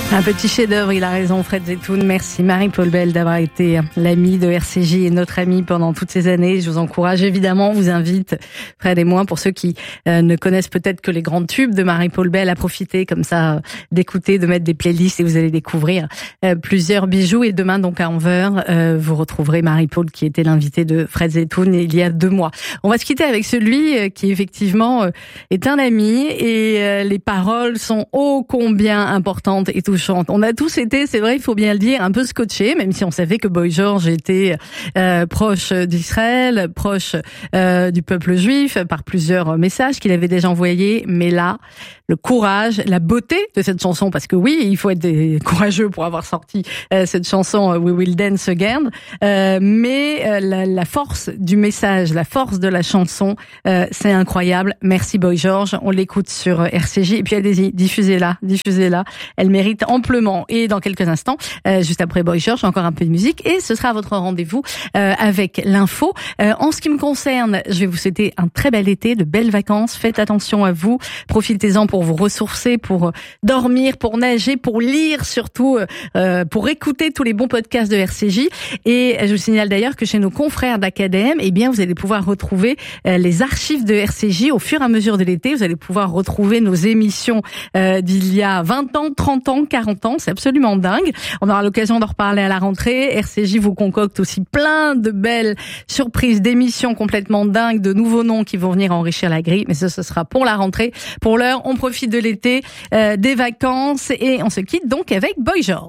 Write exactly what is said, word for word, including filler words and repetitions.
Un petit chef-d'œuvre, il a raison, Fred Zetoun. Merci Marie-Paul Bell d'avoir été l'amie de R C J et notre amie pendant toutes ces années. Je vous encourage évidemment, vous invite, Fred et moi, pour ceux qui euh, ne connaissent peut-être que les grands tubes de Marie-Paul Bell, à profiter comme ça euh, d'écouter, de mettre des playlists et vous allez découvrir euh, plusieurs bijoux. Et demain, donc à onze heures, euh, vous retrouverez Marie-Paul qui était l'invitée de Fred Zetoun il y a deux mois. On va se quitter avec celui euh, qui effectivement euh, est un ami et euh, les paroles sont ô combien importantes et touchantes. On a tous été, c'est vrai, il faut bien le dire, un peu scotchés, même si on savait que Boy George était euh, proche d'Israël, proche euh, du peuple juif, par plusieurs messages qu'il avait déjà envoyés. Mais là, le courage, la beauté de cette chanson, parce que oui, il faut être des courageux pour avoir sorti euh, cette chanson We Will Dance Again, euh, mais euh, la, la force du message, la force de la chanson, euh, c'est incroyable. Merci Boy George, on l'écoute sur R C J, et puis allez-y, diffusez-la, diffusez-la, elle mérite amplement. Et dans quelques instants, euh, juste après Boy George, encore un peu de musique et ce sera votre rendez-vous euh, avec l'info. Euh, en ce qui me concerne, je vais vous souhaiter un très bel été, de belles vacances. Faites attention à vous, profitez-en pour vous ressourcer, pour dormir, pour nager, pour lire surtout, euh, pour écouter tous les bons podcasts de R C J. Et je vous signale d'ailleurs que chez nos confrères d'Academ, eh bien vous allez pouvoir retrouver euh, les archives de R C J au fur et à mesure de l'été. Vous allez pouvoir retrouver nos émissions euh, d'il y a vingt ans, trente ans, quarante ans, c'est absolument dingue. On aura l'occasion d'en reparler à la rentrée. R C J vous concocte aussi plein de belles surprises d'émissions complètement dingues, de nouveaux noms qui vont venir enrichir la grille, mais ça, ce sera pour la rentrée. Pour l'heure, on profite de l'été, euh, des vacances et on se quitte donc avec Boy George.